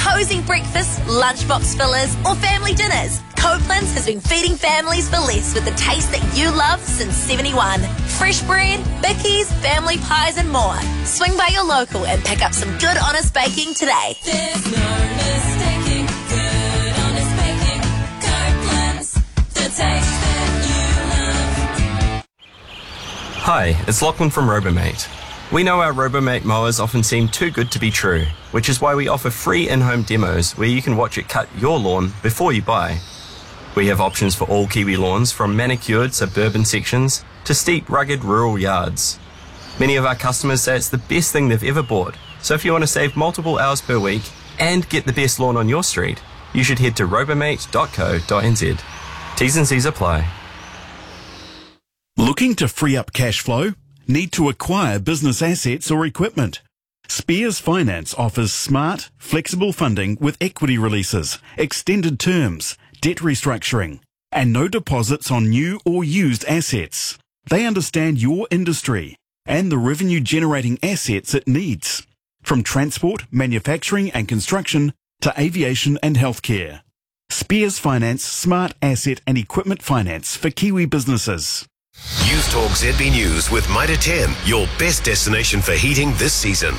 Cosy breakfasts, lunchbox fillers, or family dinners, Copeland's has been feeding families for less with the taste that you love since 71. Fresh bread, bickies, family pies and more. Swing by your local and pick up some good honest baking today. There's no mistaking good honest baking. Copeland's, the taste that you love. Hi, it's Lachlan from Robomate. We know our Robomate mowers often seem too good to be true, which is why we offer free in-home demos where you can watch it cut your lawn before you buy. We have options for all Kiwi lawns, from manicured suburban sections to steep, rugged rural yards. Many of our customers say it's the best thing they've ever bought, so if you want to save multiple hours per week and get the best lawn on your street, you should head to robomate.co.nz. T's and C's apply. Looking to free up cash flow? Need to acquire business assets or equipment? Spears Finance offers smart, flexible funding with equity releases, extended terms, debt restructuring, and no deposits on new or used assets. They understand your industry and the revenue-generating assets it needs, from transport, manufacturing and construction to aviation and healthcare. Spears Finance smart asset and equipment finance for Kiwi businesses. News Talk ZB News with Mitre 10, your best destination for heating this season.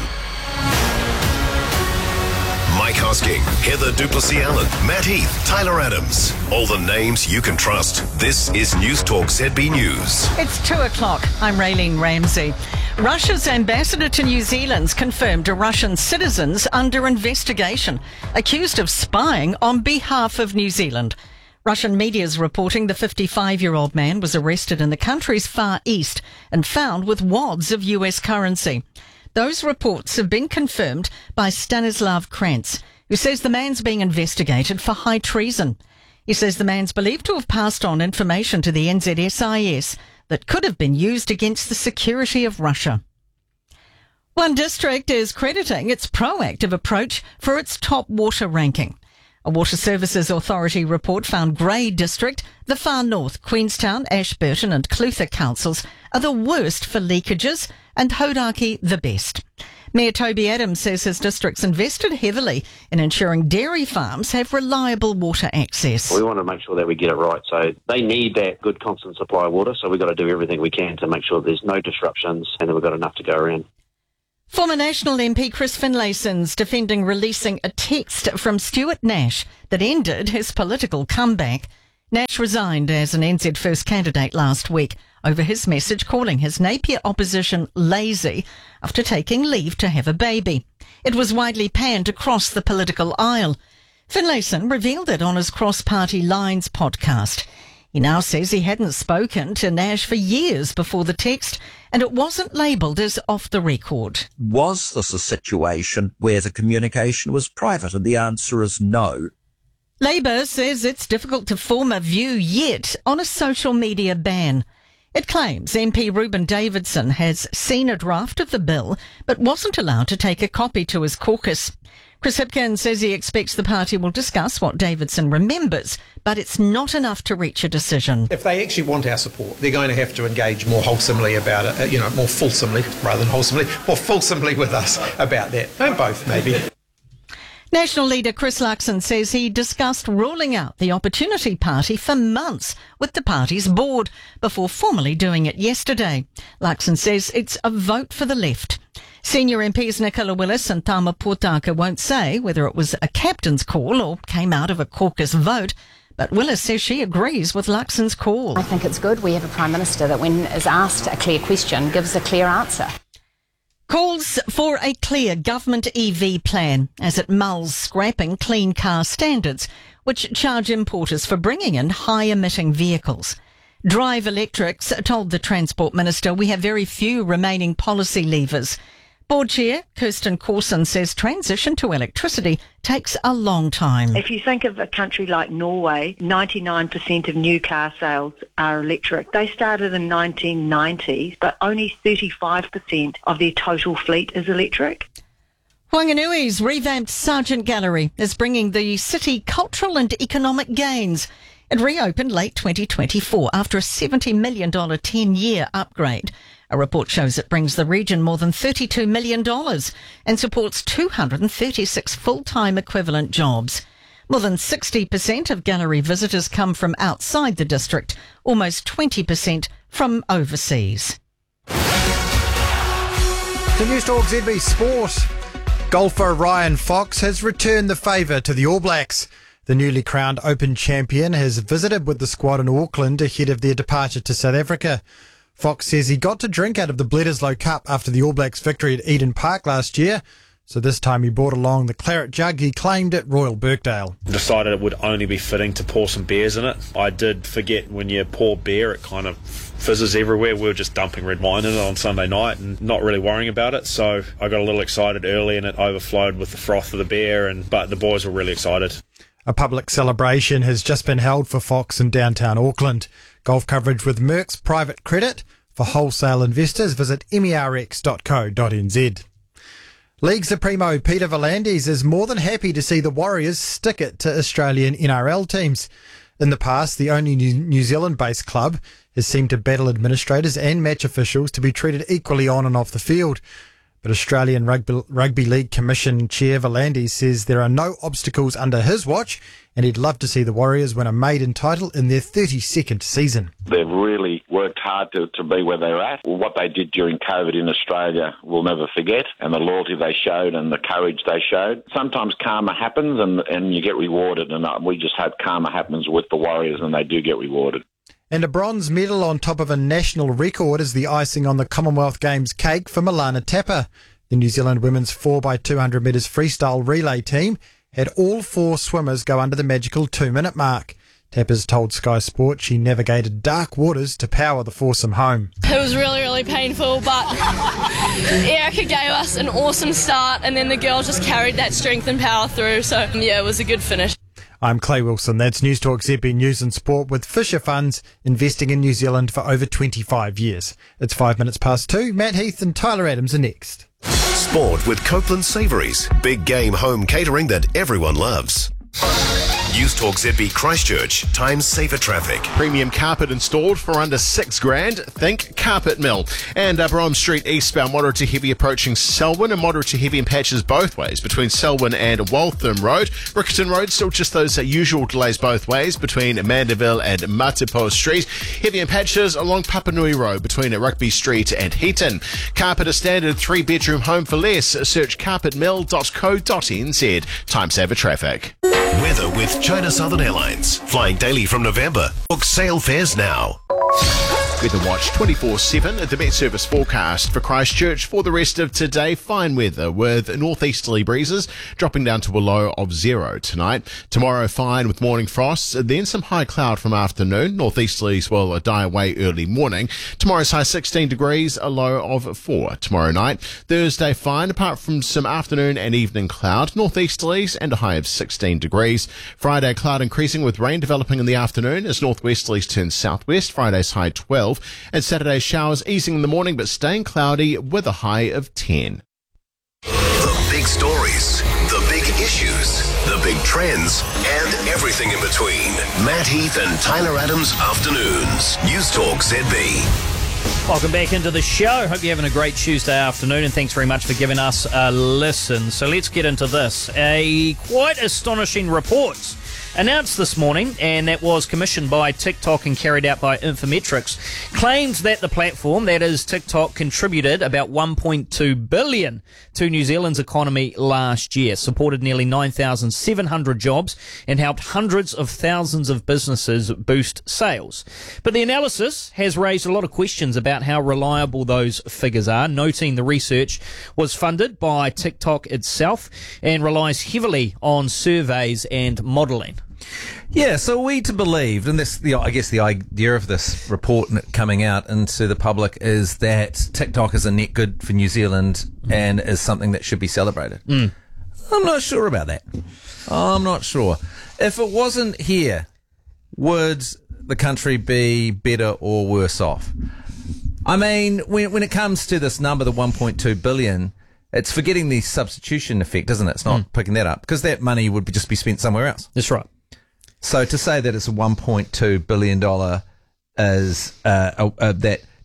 Mike Hosking, Heather Duplessis-Allen, Matt Heath, Tyler Adams. All the names you can trust. This is News Talk ZB News. It's 2 o'clock. I'm Raylene Ramsey. Russia's ambassador to New Zealand's confirmed a Russian citizen's under investigation, accused of spying on behalf of New Zealand. Russian media is reporting the 55-year-old man was arrested in the country's Far East and found with wads of US currency. Those reports have been confirmed by Stanislav Krantz, who says the man's being investigated for high treason. He says the man's believed to have passed on information to the NZSIS that could have been used against the security of Russia. One district is crediting its proactive approach for its top water ranking. A Water Services Authority report found Grey District, the Far North, Queenstown, Ashburton and Clutha councils are the worst for leakages and Hauraki the best. Mayor Toby Adams says his district's invested heavily in ensuring dairy farms have reliable water access. We want to make sure that we get it right. So they need that good constant supply of water, so we've got to do everything we can to make sure there's no disruptions and that we've got enough to go around. Former National MP Chris Finlayson's defending releasing a text from Stuart Nash that ended his political comeback. Nash resigned as an NZ First candidate last week over his message calling his Napier opposition lazy after taking leave to have a baby. It was widely panned across the political aisle. Finlayson revealed it on his Cross Party Lines podcast. He now says he hadn't spoken to Nash for years before the text, and it wasn't labelled as off the record. Was this a situation where the communication was private? And the answer is no. Labour says it's difficult to form a view yet on a social media ban. It claims MP Reuben Davidson has seen a draft of the bill but wasn't allowed to take a copy to his caucus. Chris Hipkin says he expects the party will discuss what Davidson remembers, but it's not enough to reach a decision. If they actually want our support, they're going to have to engage more wholesomely about it, more fulsomely rather than wholesomely, more fulsomely with us about that. And both, maybe. National leader Chris Luxon says he discussed ruling out the Opportunity Party for months with the party's board before formally doing it yesterday. Luxon says it's a vote for the left. Senior MPs Nicola Willis and Tama Potaka won't say whether it was a captain's call or came out of a caucus vote, but Willis says she agrees with Luxon's call. I think it's good. We have a Prime Minister that when is asked a clear question gives a clear answer. Calls for a clear government EV plan as it mulls scrapping clean car standards, which charge importers for bringing in high-emitting vehicles. Drive Electrics told the Transport Minister we have very few remaining policy levers. Board Chair Kirsten Corson says transition to electricity takes a long time. If you think of a country like Norway, 99% of new car sales are electric. They started in 1990, but only 35% of their total fleet is electric. Whanganui's revamped Sargent Gallery is bringing the city cultural and economic gains. It reopened late 2024 after a $70 million 10-year upgrade. A report shows it brings the region more than $32 million and supports 236 full-time equivalent jobs. More than 60% of gallery visitors come from outside the district, almost 20% from overseas. To News Talk ZB Sport, golfer Ryan Fox has returned the favour to the All Blacks. The newly crowned Open champion has visited with the squad in Auckland ahead of their departure to South Africa. Fox says he got to drink out of the Bledisloe Cup after the All Blacks' victory at Eden Park last year. So this time he brought along the claret jug he claimed at Royal Birkdale. Decided it would only be fitting to pour some beers in it. I did forget when you pour beer, it kind of fizzes everywhere. We were just dumping red wine in it on Sunday night and not really worrying about it. So I got a little excited early and it overflowed with the froth of the beer. But the boys were really excited. A public celebration has just been held for Fox in downtown Auckland. Golf coverage with Merck's Private Credit. For wholesale investors, visit merx.co.nz. League Supremo Peter V'landys is more than happy to see the Warriors stick it to Australian NRL teams. In the past, the only New Zealand-based club has seemed to battle administrators and match officials to be treated equally on and off the field. But Australian Rugby League Commission Chair V'landys says there are no obstacles under his watch, and he'd love to see the Warriors win a maiden title in their 32nd season. They've really worked hard to be where they're at. What they did during COVID in Australia we'll never forget, and the loyalty they showed and the courage they showed. Sometimes karma happens and you get rewarded, and we just hope karma happens with the Warriors and they do get rewarded. And a bronze medal on top of a national record is the icing on the Commonwealth Games cake for Milana Tapper. The New Zealand women's 4x200 metres freestyle relay team had all four swimmers go under the magical 2-minute mark. Tapper's told Sky Sport she navigated dark waters to power the foursome home. It was really, really painful, but Erica gave us an awesome start and then the girls just carried that strength and power through. So, yeah, it was a good finish. I'm Clay Wilson. That's News Talk ZB News and Sport with Fisher Funds investing in New Zealand for over 25 years. It's 5 minutes past 2. Matt Heath and Tyler Adams are next. Sport with Copeland Savouries. Big game home catering that everyone loves. News Talk ZB Christchurch. Time saver traffic. Premium carpet installed for under $6,000. Think Carpet Mill. And Brome Street eastbound, moderate to heavy approaching Selwyn, and moderate to heavy in patches both ways between Selwyn and Waltham Road. Rickerton Road, still just those usual delays both ways between Mandeville and Matipo Street. Heavy in patches along Papanui Road between Rugby Street and Heaton. Carpet a standard 3-bedroom home for less. Search carpetmill.co.nz. Time saver traffic. Weather with China Southern Airlines. Flying daily from November. Book sale fares now. Weather Watch 24/7 at the Met Service forecast for Christchurch for the rest of today. Fine weather with northeasterly breezes dropping down to a low of 0 tonight. Tomorrow fine with morning frosts, then some high cloud from afternoon. Northeasterlies will die away early morning. Tomorrow's high 16 degrees, a low of 4 tomorrow night. Thursday fine apart from some afternoon and evening cloud. Northeasterlies and a high of 16 degrees. Friday cloud increasing with rain developing in the afternoon as northwesterlies turn southwest. Friday's high 12. And Saturday's showers easing in the morning but staying cloudy with a high of 10. The big stories, the big issues, the big trends, and everything in between. Matt Heath and Tyler Adams Afternoons. News Talk ZB. Welcome back into the show. Hope you're having a great Tuesday afternoon, and thanks very much for giving us a listen. So let's get into this. A quite astonishing report announced this morning, and that was commissioned by TikTok and carried out by Infometrics, claims that the platform, that is TikTok, contributed about $1.2 billion to New Zealand's economy last year, supported nearly 9,700 jobs, and helped hundreds of thousands of businesses boost sales. But the analysis has raised a lot of questions about how reliable those figures are, noting the research was funded by TikTok itself and relies heavily on surveys and modelling. Yeah, so are we to believe, and this, I guess the idea of this report coming out into the public is that TikTok is a net good for New Zealand and is something that should be celebrated. I'm not sure about that. I'm not sure. If it wasn't here, would the country be better or worse off? I mean, when it comes to this number, the 1.2 billion, it's forgetting the substitution effect, isn't it? It's not picking that up because that money would just be spent somewhere else. That's right. So to say that it's a $1.2 billion is that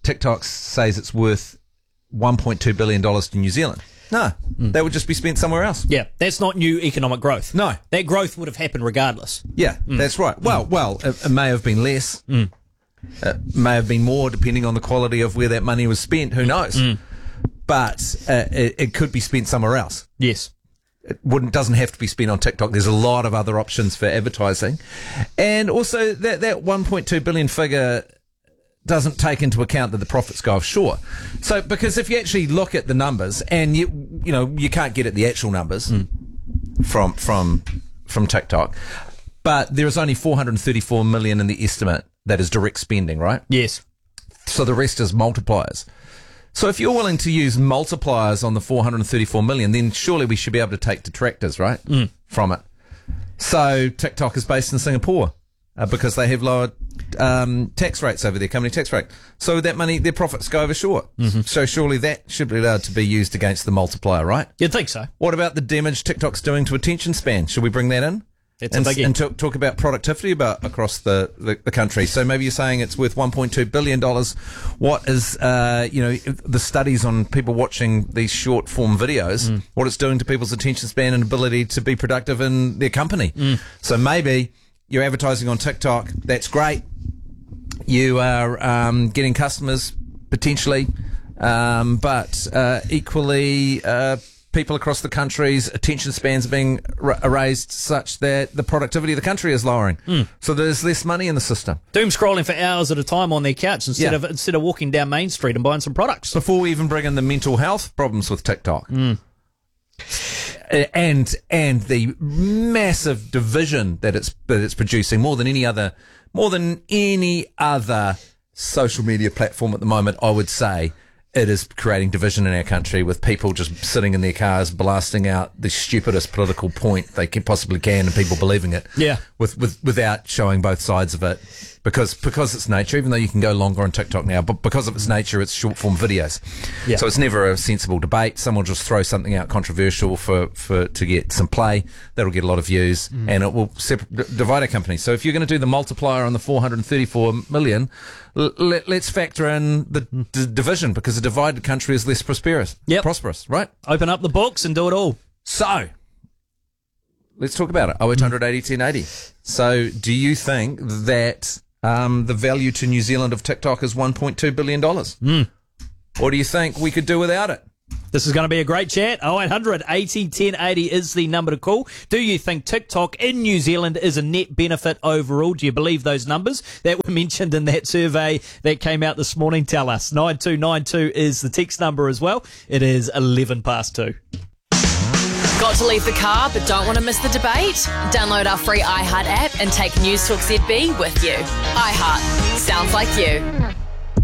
TikTok says it's worth $1.2 billion to New Zealand. No, that would just be spent somewhere else. Yeah, that's not new economic growth. No. That growth would have happened regardless. Yeah, that's right. Well, it may have been less. It may have been more, depending on the quality of where that money was spent. Who knows? But it could be spent somewhere else. Yes. It doesn't have to be spent on TikTok. There's a lot of other options for advertising. And also, that 1.2 billion figure doesn't take into account that the profits go offshore. So, because if you actually look at the numbers, and you can't get at the actual numbers from TikTok, but there is only 434 million in the estimate that is direct spending, right? Yes. So the rest is multipliers. So if you're willing to use multipliers on the 434 million, then surely we should be able to take detractors, right, from it. So TikTok is based in Singapore because they have lower tax rates over there, company tax rate. So that money, their profits go offshore. So surely that should be allowed to be used against the multiplier, right? You'd think so. What about the damage TikTok's doing to attention span? Should we bring that in? It's a biggie. And talk about productivity across the country. So maybe you're saying it's worth $1.2 billion. What is, the studies on people watching these short form videos, what it's doing to people's attention span and ability to be productive in their company. So maybe you're advertising on TikTok. That's great. You are getting customers potentially, but equally, people across the country's attention spans are being erased such that the productivity of the country is lowering. So there's less money in the system. Doom scrolling for hours at a time on their couch instead of walking down Main Street and buying some products. Before we even bring in the mental health problems with TikTok. And the massive division that it's producing more than any other social media platform at the moment, I would say. It is creating division in our country with people just sitting in their cars blasting out the stupidest political point they possibly can and people believing it. Yeah. Without showing both sides of it. Because it's nature, even though you can go longer on TikTok now, but because of its nature, it's short form videos. Yeah. So it's never a sensible debate. Someone will just throw something out controversial to get some play. That'll get a lot of views and it will divide a company. So if you're going to do the multiplier on the 434 million, let's factor in the division because a divided country is less prosperous, right? Open up the books and do it all. So, let's talk about it. 0800 80 10 80. So, do you think that the value to New Zealand of TikTok is $1.2 billion? Or do you think we could do without it? This is going to be a great chat. 0800 80 1080 is the number to call. Do you think TikTok in New Zealand is a net benefit overall? Do you believe those numbers that were mentioned in that survey that came out this morning? Tell us. 9292 is the text number as well. It is 11 past 2. Got to leave the car but don't want to miss the debate? Download our free iHeart app and take News Talk ZB with you. iHeart. Sounds like you.